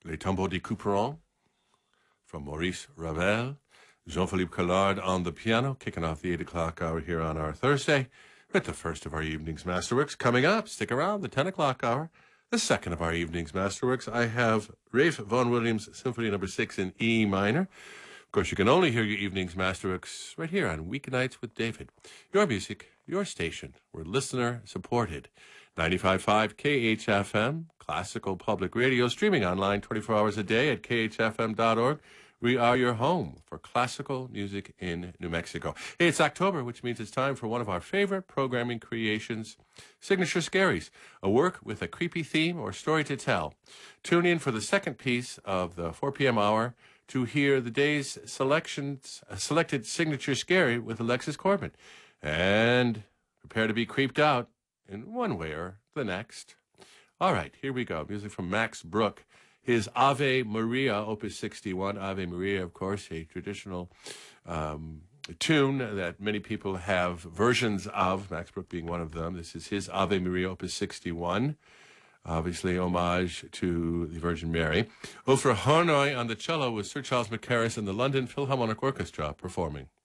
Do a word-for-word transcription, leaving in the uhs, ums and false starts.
Les Tombeaux de Couperin from Maurice Ravel. Jean-Philippe Collard on the piano, kicking off the eight o'clock hour here on our Thursday with the first of our evening's Masterworks. Coming up, stick around, the ten o'clock hour, the second of our evening's Masterworks. I have Ralph Vaughan Williams Symphony Number six in E minor. Of course, you can only hear your evening's Masterworks right here on Weeknights with David. Your music, your station. We're listener-supported. ninety-five point five K H F M, classical public radio, streaming online twenty-four hours a day at K H F M dot org. We are your home for classical music in New Mexico. Hey, it's October, which means it's time for one of our favorite programming creations, Signature Scaries, a work with a creepy theme or story to tell. Tune in for the second piece of the four p.m. hour to hear the day's selections, uh, selected Signature Scary with Alexis Corbin. And prepare to be creeped out in one way or the next. All right, here we go. Music from Max Bruch. His Ave Maria, Opus sixty-one. Ave Maria, of course, a traditional um, tune that many people have versions of, Max Bruch being one of them. This is his Ave Maria, Opus sixty-one. Obviously, homage to the Virgin Mary. Ulfra Harnoy on the cello with Sir Charles Mackerras and the London Philharmonic Orchestra performing.